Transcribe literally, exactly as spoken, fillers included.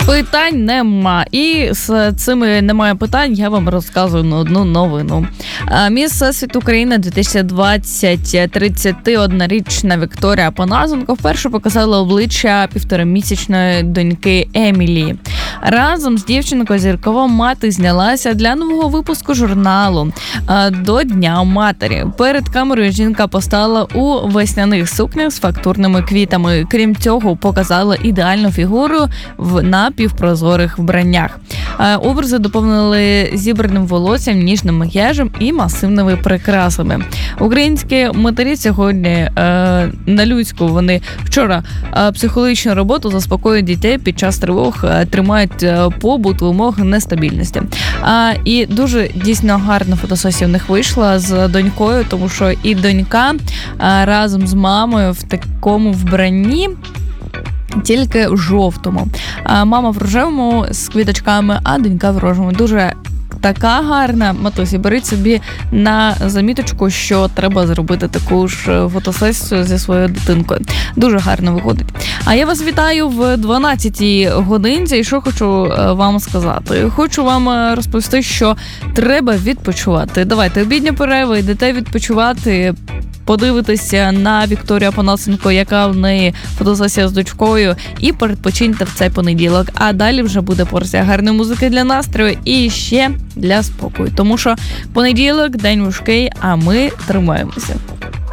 Питань нема. І з цими немає питань, я вам розказую на одну новину. Міс Всесвіт України дві тисячі двадцять тридцятиоднорічна Вікторія Панасенко вперше показала обличчя півторамісячної доньки Емілі. Разом з дівчинкою зіркова мати знялася для нового випуску журналу до Дня матері. Перед камерою жінка постала у весняних сукнях з фактурними квітами. Крім цього, показала ідеальну фігуру в напівпрозорих вбраннях. Образи доповнили зібраним волоссям, ніжним макіяжем і масивними прикрасами. Українські матері сьогодні е, на людську вони вчора е, психологічну роботу заспокоюють дітей під час тривог, е, тримають е, побут в умовах нестабільності. А, і дуже дійсно гарна фотосесія в них вийшла з донькою, тому що і донька е, разом з мамою в такому вбранні, тільки в жовтому. А мама в рожевому з квіточками, а донька в рожевому. Дуже така гарна. Матусі, беріть собі на заміточку, що треба зробити таку ж фотосесію зі своєю дитинкою. Дуже гарно виходить. А я вас вітаю в дванадцятій годинці. І що хочу вам сказати? Хочу вам розповісти, що треба відпочивати. Давайте, обідня перерва, йдете відпочивати, подивитися на Вікторію Панасенко, яка в неї фотосесія з дочкою, і передпочиньте в цей понеділок. А далі вже буде порція гарної музики для настрою і ще для спокою. Тому що понеділок, день важкий, а ми тримаємося.